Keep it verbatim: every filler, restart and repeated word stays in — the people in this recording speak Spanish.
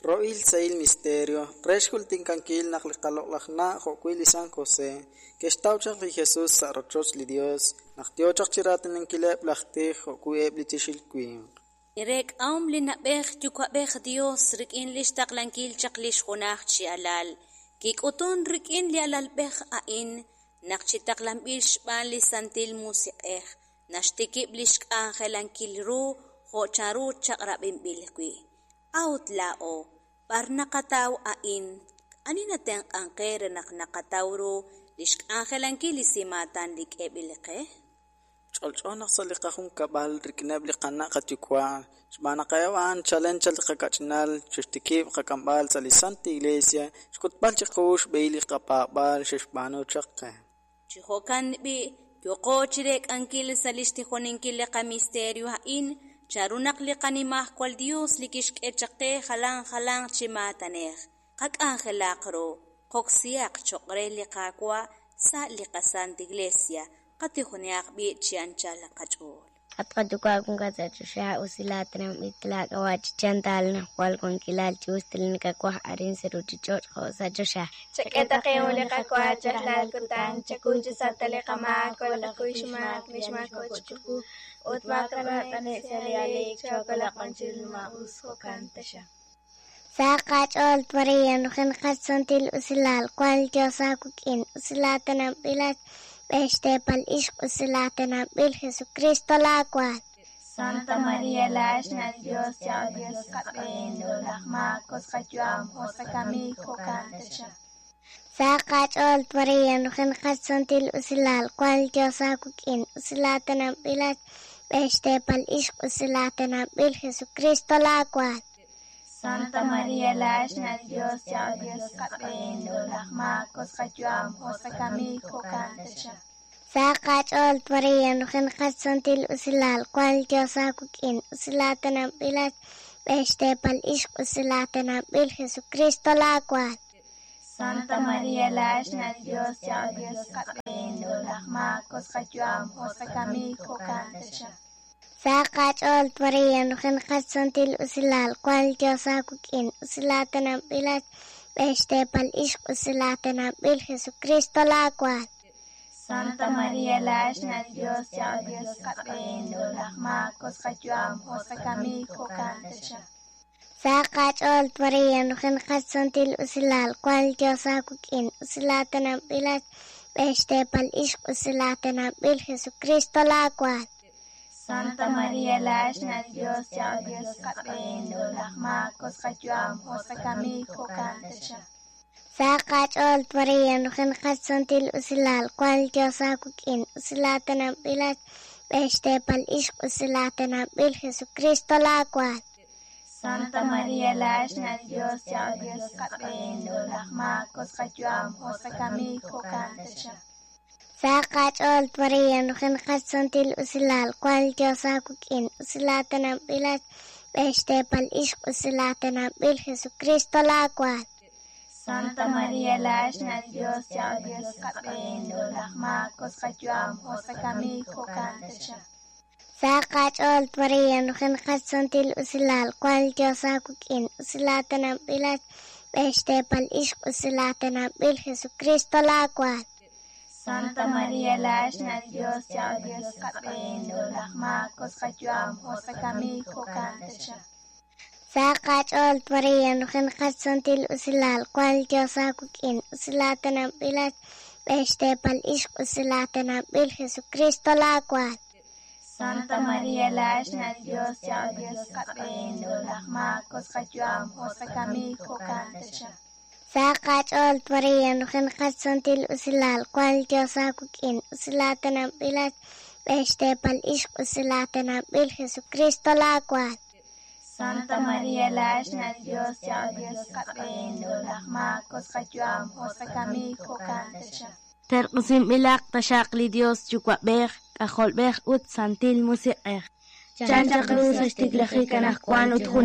Roil Sail Misterio, Reshul Tinkanquil Naklikalokna, Joquil San José, que estauchak li Jesús Sarochos li Dios, Nachtiochak Chiraten en Kilep Lachti, Joquib Litishilquim. Irek aum li nabech yukwabech Dios, Rikin Lishtaklanquil Chaklish Honach Chialal, Kikuton Rikin li Alalbech Ain, Nakchitaklambish Ban li Santil Musiech, Nashtikib Lishk Angelanquil Ru, Hocharu Chakrabim Bilqui. Outlao, Parnakataw Ain, Aninateng Angkere Naknakatawro, Lishk Angelanquilissimatan Lik Ebilke? Cholchonak Salikahun Kabal, Riknebli Kanakatukwa, Smanakayawan, Challenge Kakachinal, Chustikib, Kakambal, Salisanti Iglesia, Skutbalchikush, Bailey Kapabal, Shishbano Chakka. Chihokan bi, Yokochirek Ankil Salistihoninkileka Misterio Hain, Charunak liqanimah cual Dios likishk echaqe halan halan chimataneh. Kak angelakro, koksiak chokre liqakwa sa liqasant iglesia, katihuniak bi chianchal kachol. Atqatuka kun kasachusha usilatram itlak awachchantal nahual kun kilal chustilin kakwah arin seruchichot khosachusha. Chaketa qeule kakwa chahlal kutan chakunchi satale qama kola kuishmak mishmak kochku. Utmakana saliale chokola qanchil ma usko kantasha. Saqach ol twariyan khin qatsantil usilal kwal josakukin usilatana bilat Este pal ishq usilatana bil Jesucristo la cual. Santa María Lashna Dios ya Dios kapendo lahma koskachuam hosakami kokantasha. Saqach ol twariyan khin qatsantil usilal kwal josakukin usilatana bilat este pal ishq usilatana bil Jesucristo la cual. Santa María Lashna Dios ya Dios kapendo lahma koskachuam hosakami kokantasha. Saqach ol twariyan khin qatsantil usilal kwal josakukin usilatana bilat este pal ishq usilatana bil Jesucristo la cual. Santa María Lashna Dios ya Dios kapendo lahma koskachuam hosakami kokantasha. Saqach ol twariyan khin qatsantil usilal kwal josakukin usilatana bilat este pal ishq usilatana bil Jesucristo la cual. Santa María Lashna Dios ya Dios kapendo lahma koskachuam hosakami kokantasha. Saqach ol twariyan khin qatsantil usilal kwal josakukin usilatana bilat este pal ishq usilatana bil Jesucristo la cual. Santa María Lashna Dios ya Dios kapendo lahma koskachuam hosakami kokantasha. Saqach ol twariyan khin qatsantil usilal kwal josakukin usilatana bilat este pal ishq usilatana bil Jesucristo la cual. Santa María Lashna Dios ya Dios kapendo lahma koskachuam hosakami kokantasha. Saqach ol twariyan khin qatsantil usilal kwal josakukin usilatana bilat este pal ishq usilatana bil Jesucristo la cual. Santa María Lashna Dios ya Dios kapendo lahma koskachuam hosakami kokantasha. Saqach ol twariyan khin qatsantil usilal kwal josakukin usilatana bilat este pal ishq usilatana bil Jesucristo la cual. Santa María Lashna Dios ya Dios kapendo lahma koskachuam hosakami kokantasha. Saqach ol twariyan khin qatsantil usilal kwal josakukin usilatana bilat este pal ishq usilatana bil Jesucristo la cual. Santa María Lashna Dios ya Dios kapendo lahma koskachuam hosakami kokantasha. Saqach ol twariyan khin qatsantil usilal kwal josakukin usilatana bilat este pal ishq usilatana bil Jesucristo la cual. Santa María Lashna Dios ya Dios kapendo lahma koskachuam hosakami kokantasha. Terqsim bilaq tashaqli Dios chukwabej kajolbej ut santil musiqej. Chancha cruz estiglaji kanaj kwan ut